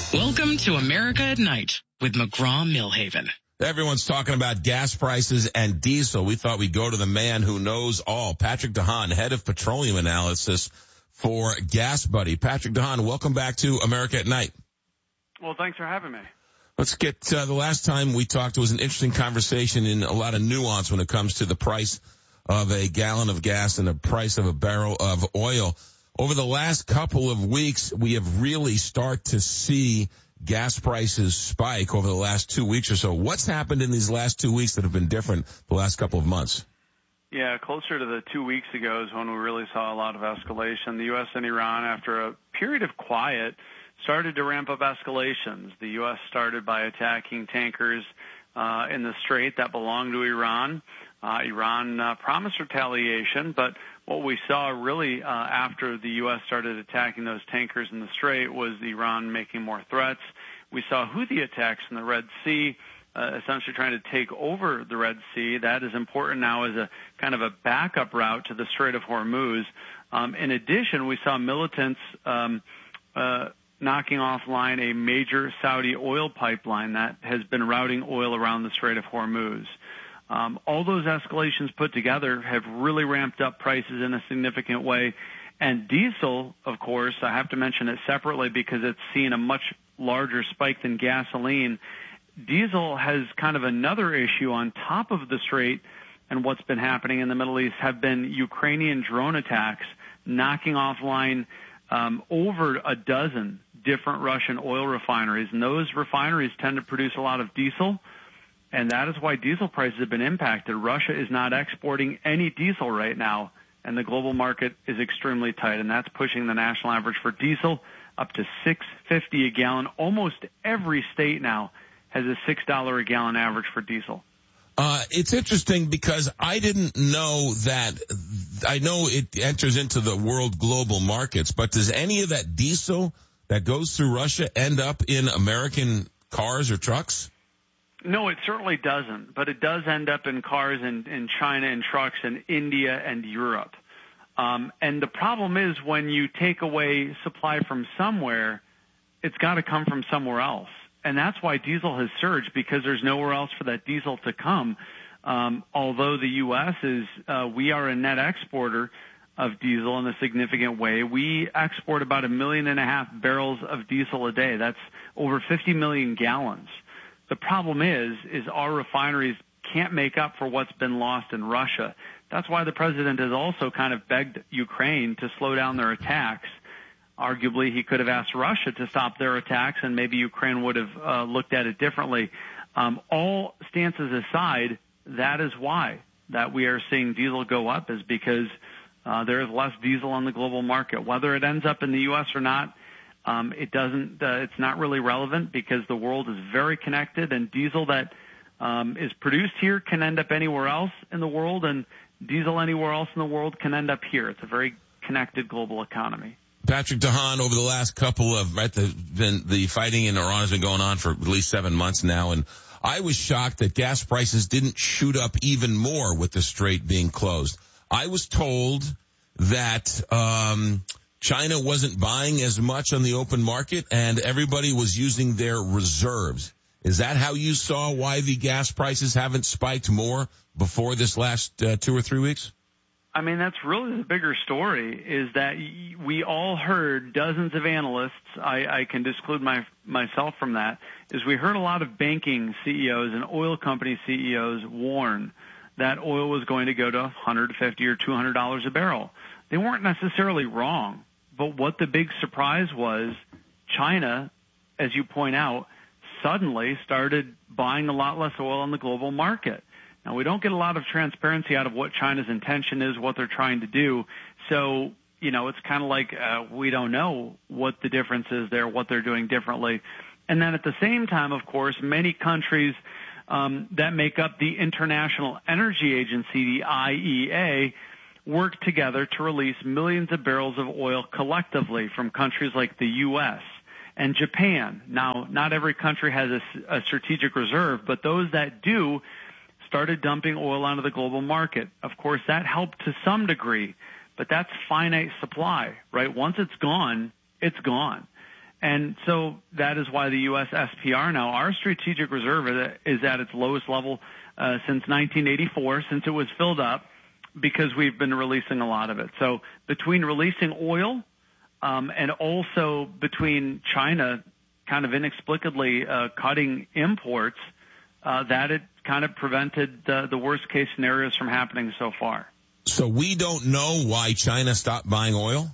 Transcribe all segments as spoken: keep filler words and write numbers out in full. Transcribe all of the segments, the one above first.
Welcome to America at Night with McGraw-Millhaven. Everyone's talking about gas prices and diesel. We thought we'd go to the man who knows all, Patrick De Haan, head of petroleum analysis for Gas Buddy. Patrick De Haan, welcome back to America at Night. Well, thanks for having me. Let's get, uh, the last time we talked, it was an interesting conversation in a lot of nuance when it comes to the price of a gallon of gas and the price of a barrel of oil. Over the last couple of weeks, we have really start to see gas prices spike over the last two weeks or so. What's happened in these last two weeks that have been different the last couple of months? Yeah, closer to the two weeks ago is when we really saw a lot of escalation. The U S and Iran, after a period of quiet, started to ramp up escalations. The U S started by attacking tankers uh, in the Strait that belonged to Iran. Uh, Iran uh, promised retaliation, but what we saw really uh, after the U S started attacking those tankers in the Strait was Iran making more threats. We saw Houthi attacks in the Red Sea, uh, essentially trying to take over the Red Sea. That is important now as a kind of a backup route to the Strait of Hormuz. Um, in addition, we saw militants um, uh, knocking offline a major Saudi oil pipeline that has been routing oil around the Strait of Hormuz. Um, all those escalations put together have really ramped up prices in a significant way. And diesel, of course, I have to mention it separately because it's seen a much larger spike than gasoline. Diesel has kind of another issue on top of the Strait, and what's been happening in the Middle East have been Ukrainian drone attacks knocking offline um, over a dozen different Russian oil refineries. And those refineries tend to produce a lot of diesel. And that is why diesel prices have been impacted. Russia is not exporting any diesel right now, and the global market is extremely tight, and that's pushing the national average for diesel up to six fifty a gallon. Almost every state now has a six dollars a gallon average for diesel. Uh, it's interesting because I didn't know that. I know it enters into the world global markets, but does any of that diesel that goes through Russia end up in American cars or trucks? No, it certainly doesn't, but it does end up in cars in, in China and trucks in India and Europe. Um, and the problem is when you take away supply from somewhere, it's got to come from somewhere else. And that's why diesel has surged, because there's nowhere else for that diesel to come. Um, although the U S is, uh, we are a net exporter of diesel in a significant way. We export about a million and a half barrels of diesel a day. That's over fifty million gallons. The problem is, is our refineries can't make up for what's been lost in Russia. That's why the president has also kind of begged Ukraine to slow down their attacks. Arguably, he could have asked Russia to stop their attacks, and maybe Ukraine would have uh, looked at it differently. Um, all stances aside, that is why that we are seeing diesel go up, is because uh, there is less diesel on the global market. Whether it ends up in the U S or not, Um, it doesn't, uh, it's not really relevant because the world is very connected, and diesel that um, is produced here can end up anywhere else in the world, and diesel anywhere else in the world can end up here. It's a very connected global economy. Patrick De Haan, over the last couple of, right, the, been, the fighting in Iran has been going on for at least seven months now, and I was shocked that gas prices didn't shoot up even more with the Strait being closed. I was told that, um, China wasn't buying as much on the open market, and everybody was using their reserves. Is that how you saw why the gas prices haven't spiked more before this last uh, two or three weeks? I mean, that's really the bigger story, is that we all heard, dozens of analysts, I, I can disclude my, myself from that, is we heard a lot of banking C E Os and oil company C E Os warn that oil was going to go to one hundred fifty dollars or two hundred dollars a barrel. They weren't necessarily wrong. But what the big surprise was, China, as you point out, suddenly started buying a lot less oil on the global market. Now, we don't get a lot of transparency out of what China's intention is, what they're trying to do. So, you know, it's kind of like uh, we don't know what the difference is there, what they're doing differently. And then at the same time, of course, many countries um, that make up the International Energy Agency, the I E A, work together to release millions of barrels of oil collectively from countries like the U S and Japan. Now, not every country has a, a strategic reserve, but those that do started dumping oil onto the global market. Of course, that helped to some degree, but that's finite supply, right? Once it's gone, it's gone. And so that is why the U S S P R now, our strategic reserve, is at its lowest level uh, since nineteen eighty-four, since it was filled up, because we've been releasing a lot of it. So between releasing oil um, and also between China kind of inexplicably uh, cutting imports, uh, that it kind of prevented the, the worst case scenarios from happening so far. So we don't know why China stopped buying oil?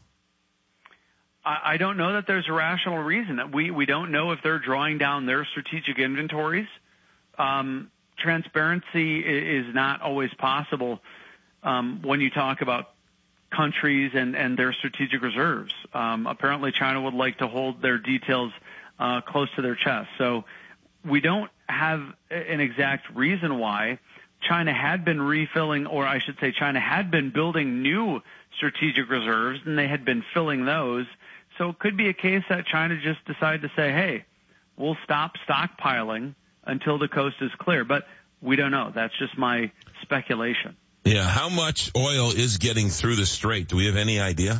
I, I don't know that there's a rational reason. We, we don't know if they're drawing down their strategic inventories. Um, transparency is not always possible um, when you talk about countries and, and their strategic reserves. Um, apparently China would like to hold their details uh, close to their chest. So we don't have an exact reason why. China had been refilling, or I should say China had been building new strategic reserves, and they had been filling those. So it could be a case that China just decided to say, hey, we'll stop stockpiling until the coast is clear. But we don't know. That's just my speculation. Yeah. How much oil is getting through the strait? Do we have any idea?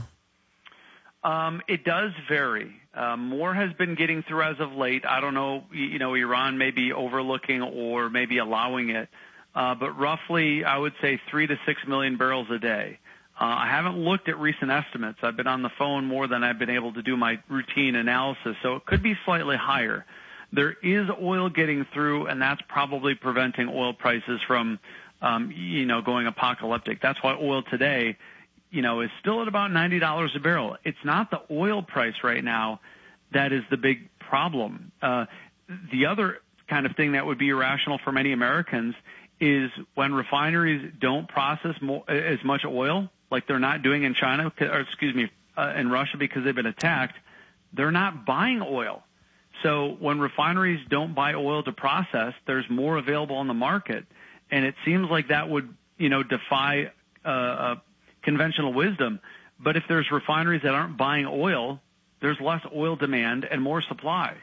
Um, it does vary. Uh, more has been getting through as of late. I don't know, you know, Iran may be overlooking or maybe allowing it. Uh, but roughly, I would say three to six million barrels a day. Uh, I haven't looked at recent estimates. I've been on the phone more than I've been able to do my routine analysis, so it could be slightly higher. There is oil getting through, and that's probably preventing oil prices from, um, you know, going apocalyptic. That's why oil today, you know, is still at about ninety dollars a barrel. It's not the oil price right now that is the big problem. Uh, the other kind of thing that would be irrational for many Americans is when refineries don't process more, as much oil, like they're not doing in China, or excuse me, uh, in Russia because they've been attacked, they're not buying oil. So when refineries don't buy oil to process, there's more available on the market. And it seems like that would, you know, defy uh, uh, conventional wisdom. But if there's refineries that aren't buying oil, there's less oil demand and more supply.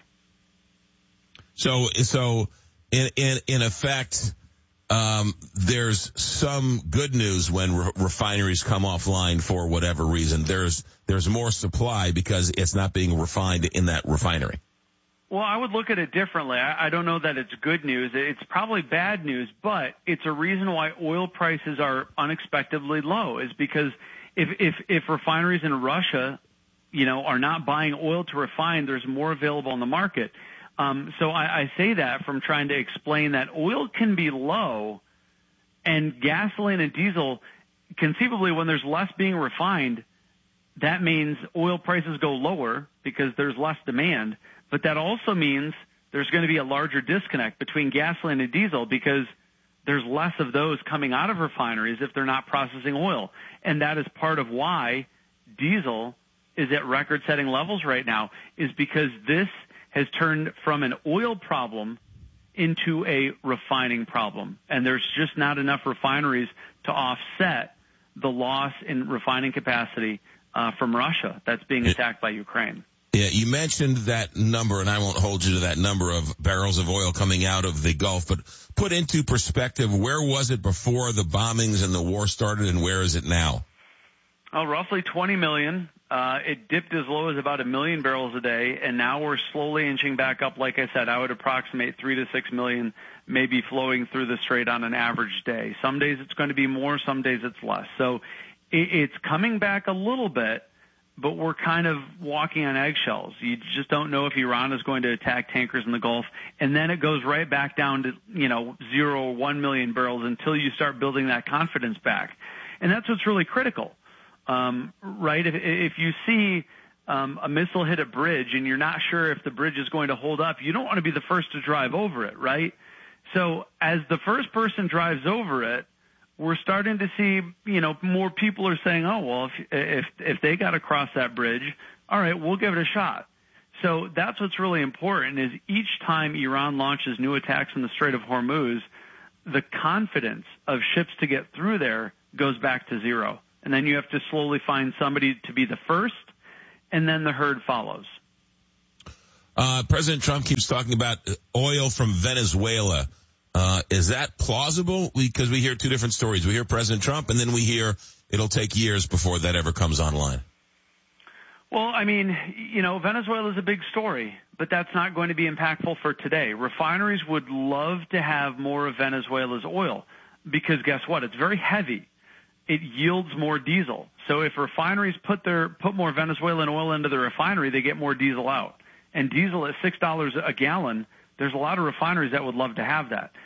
So, so in, in, in effect, Um, there's some good news when re- refineries come offline for whatever reason. There's there's more supply because it's not being refined in that refinery. Well, I would look at it differently. I, I don't know that it's good news. It's probably bad news, but it's a reason why oil prices are unexpectedly low, is because if if, if refineries in Russia, you know, are not buying oil to refine, there's more available on the market. Um, so I, I say that from trying to explain that oil can be low, and gasoline and diesel, conceivably when there's less being refined, that means oil prices go lower because there's less demand. But that also means there's going to be a larger disconnect between gasoline and diesel because there's less of those coming out of refineries if they're not processing oil. And that is part of why diesel is at record-setting levels right now, is because this has turned from an oil problem into a refining problem. And there's just not enough refineries to offset the loss in refining capacity uh, from Russia that's being attacked by Ukraine. Yeah, you mentioned that number, and I won't hold you to that number of barrels of oil coming out of the Gulf, but put into perspective, where was it before the bombings and the war started, and where is it now? Oh, roughly twenty million. Uh, it dipped as low as about a million barrels a day, and now we're slowly inching back up. Like I said, I would approximate three to six million maybe flowing through the strait on an average day. Some days it's going to be more, some days it's less. So it, it's coming back a little bit, but we're kind of walking on eggshells. You just don't know if Iran is going to attack tankers in the Gulf, and then it goes right back down to, you know, zero or one million barrels until you start building that confidence back. And that's what's really critical. Um, right? If, if you see um, a missile hit a bridge and you're not sure if the bridge is going to hold up, you don't want to be the first to drive over it, right? So as the first person drives over it, we're starting to see, you know, more people are saying, oh, well, if if, if they got to cross that bridge, all right, we'll give it a shot. So that's what's really important, is each time Iran launches new attacks in the Strait of Hormuz, the confidence of ships to get through there goes back to zero. And then you have to slowly find somebody to be the first, and then the herd follows. Uh, President Trump keeps talking about oil from Venezuela. Uh, is that plausible? Because we hear two different stories. We hear President Trump, and then we hear it'll take years before that ever comes online. Well, I mean, you know, Venezuela is a big story, but that's not going to be impactful for today. Refineries would love to have more of Venezuela's oil because guess what? It's very heavy. It yields more diesel. So if refineries put their put more Venezuelan oil into the refinery, they get more diesel out. And diesel at six dollars a gallon, there's a lot of refineries that would love to have that.